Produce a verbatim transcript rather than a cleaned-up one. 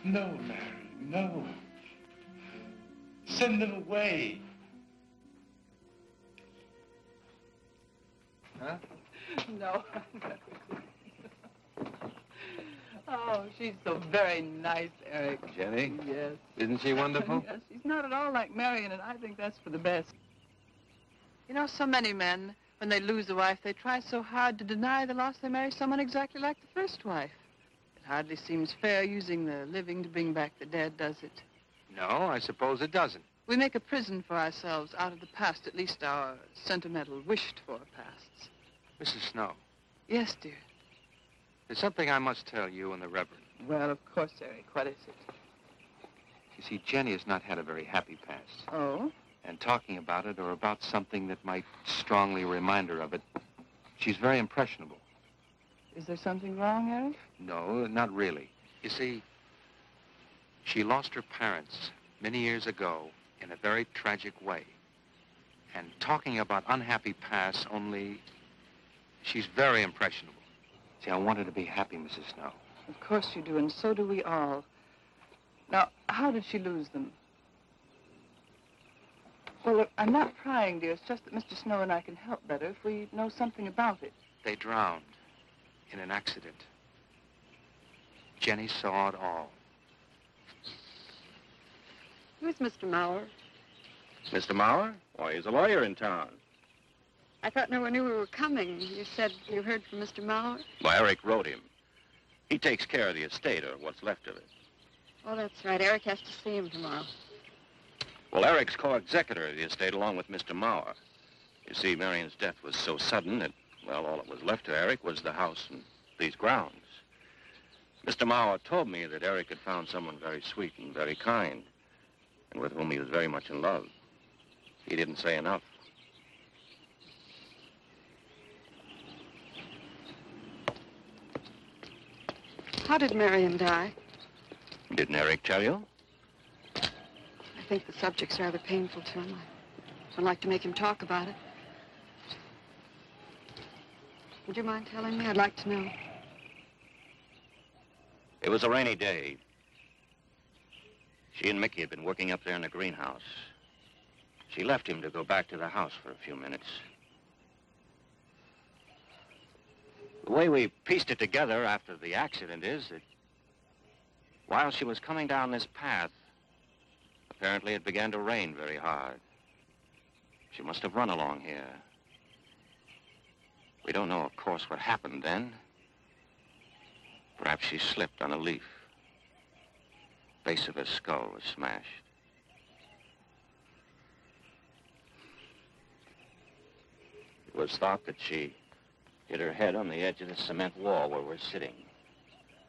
No, Mary, no. Send them away. Huh? No. Oh, she's so very nice, Eric. Jenny? Yes. Isn't she wonderful? Yes, she's not at all like Marion, and I think that's for the best. You know, so many men, when they lose a wife, they try so hard to deny the loss they marry someone exactly like the first wife. It hardly seems fair using the living to bring back the dead, does it? No, I suppose it doesn't. We make a prison for ourselves out of the past, at least our sentimental, wished-for pasts. Missus Snow, Yes, dear. there's something I must tell you and the Reverend. Well, of course, Eric. What is it? You see, Jenny has not had a very happy past. Oh? And talking about it or about something that might strongly remind her of it, she's very impressionable. Is there something wrong, Eric? No, not really. You see, she lost her parents many years ago in a very tragic way. And talking about unhappy pasts only, she's very impressionable. See, I want her to be happy, Missus Snow. Of course you do, and so do we all. Now, how did she lose them? Well, look, I'm not prying, dear. It's just that Mister Snow and I can help better if we know something about it. They drowned in an accident. Jenny saw it all. Who's Mister Mauer? Mister Mauer? Why, he's a lawyer in town. I thought no one knew we were coming. You said you heard from Mister Mauer? Well, Eric wrote him. He takes care of the estate, or what's left of it. Oh, that's right. Eric has to see him tomorrow. Well, Eric's co-executor of the estate along with Mister Mauer. You see, Marion's death was so sudden that, well, all that was left to Eric was the house and these grounds. Mister Mauer told me that Eric had found someone very sweet and very kind, and with whom he was very much in love. He didn't say enough. How did Marion die? Didn't Eric tell you? I think the subject's rather painful to him. I don't like to make him talk about it. Would you mind telling me? I'd like to know. It was a rainy day. She and Mickey had been working up there in the greenhouse. She left him to go back to the house for a few minutes. The way we pieced it together after the accident is that while she was coming down this path, apparently it began to rain very hard. She must have run along here. We don't know, of course, what happened then. Perhaps she slipped on a leaf. Base of her skull was smashed. It was thought that she hit her head on the edge of the cement wall where we're sitting.